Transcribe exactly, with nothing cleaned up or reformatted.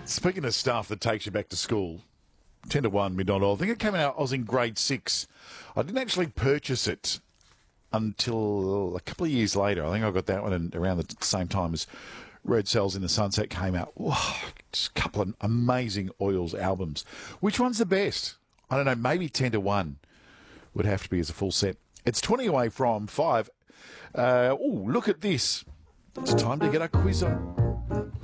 Speaking of stuff that takes you back to school, ten to one Midnight Oil. I think it came out, I was in grade six. I didn't actually purchase it until a couple of years later. I think I got that one in, around the same time as Red Cells in the Sunset came out. Whoa, just a couple of amazing oils albums. Which one's the best? I don't know, maybe ten to one would have to be as a full set. It's twenty away from five. Uh, oh, look at this. It's time to get a quiz on.